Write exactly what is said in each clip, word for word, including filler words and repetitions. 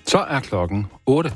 Så er klokken otte.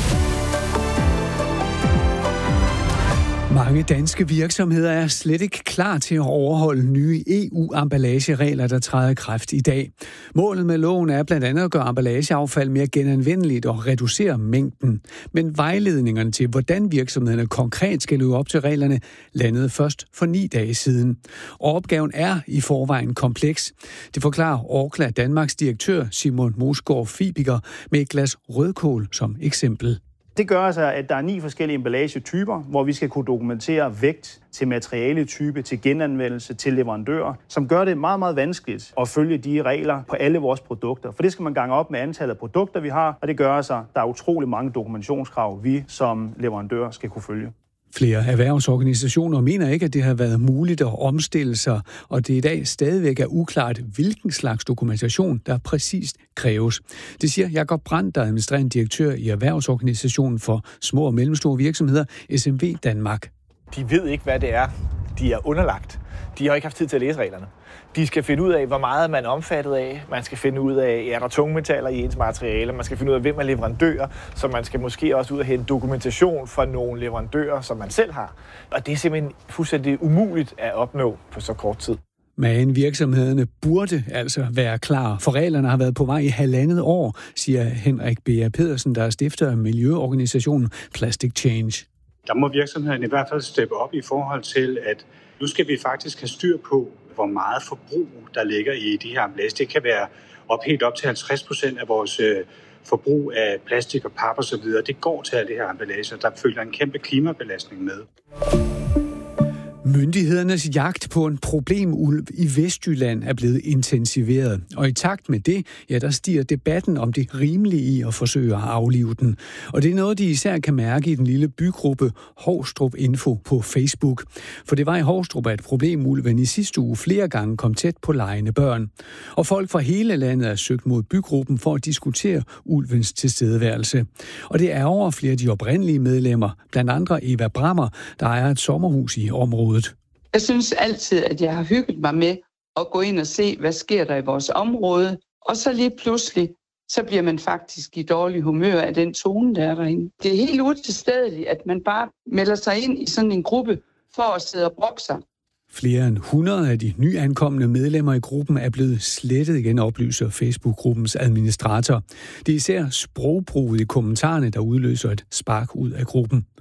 Mange danske virksomheder er slet ikke klar til at overholde nye E U-emballageregler, der træder i kraft i dag. Målet med loven er blandt andet at gøre emballageaffald mere genanvendeligt og reducere mængden. Men vejledningerne til, hvordan virksomhederne konkret skal leve op til reglerne, landede først for ni dage siden. Og opgaven er i forvejen kompleks. Det forklarer Orkla Danmarks direktør Simon Mosgaard Fibiger med et glas rødkål som eksempel. Det gør altså, at der er ni forskellige emballagetyper, hvor vi skal kunne dokumentere vægt til materialetype, til genanvendelse, til leverandører, som gør det meget, meget vanskeligt at følge de regler på alle vores produkter. For det skal man gange op med antallet af produkter, vi har, og det gør altså, at der er utrolig mange dokumentationskrav, vi som leverandør skal kunne følge. Flere erhvervsorganisationer mener ikke, at det har været muligt at omstille sig, og det i dag stadigvæk er uklart, hvilken slags dokumentation, der præcist kræves. Det siger Jakob Brandt, der er administrerende direktør i Erhvervsorganisationen for små og mellemstore virksomheder, S M V Danmark. De ved ikke, hvad det er, de er underlagt. De har ikke haft tid til at læse reglerne. De skal finde ud af, hvor meget man er omfattet af. Man skal finde ud af, er der tungmetaller i ens materiale. Man skal finde ud af, hvem er leverandører. Så man skal måske også ud og hente dokumentation fra nogle leverandører, som man selv har. Og det er simpelthen fuldstændig umuligt at opnå på så kort tid. Men virksomhederne burde altså være klar, for reglerne har været på vej i halvandet år, siger Henrik B. Pedersen, der er stifter af miljøorganisationen Plastic Change. Der må virksomhederne i hvert fald steppe op i forhold til, at nu skal vi faktisk have styr på, hvor meget forbrug der ligger i de her emballage. Det kan være op helt op til halvtreds procent af vores øh, forbrug af plastik og pap og så videre. Det går til alle det her emballage, og der følger en kæmpe klimabelastning med. Myndighedernes jagt på en problemulv i Vestjylland er blevet intensiveret, og i takt med det, ja, der stiger debatten om det rimelige i at forsøge at aflive den. Og det er noget, de især kan mærke i den lille bygruppe Hovstrup Info på Facebook. For det var i Hovstrup, at problemulven i sidste uge flere gange kom tæt på legende børn. Og folk fra hele landet er søgt mod bygruppen for at diskutere ulvens tilstedeværelse. Og det er over flere af de oprindelige medlemmer, blandt andre Eva Brammer, der ejer et sommerhus i området. Jeg synes altid, at jeg har hygget mig med at gå ind og se, hvad sker der i vores område. Og så lige pludselig, så bliver man faktisk i dårlig humør af den tone, der er derinde. Det er helt utilstedeligt, at man bare melder sig ind i sådan en gruppe for at sidde og brokke sig. Flere end hundrede af de nyankomne medlemmer i gruppen er blevet slettet igen, oplyser Facebook-gruppens administrator. Det er især sprogbruget i kommentarerne, der udløser et spark ud af gruppen.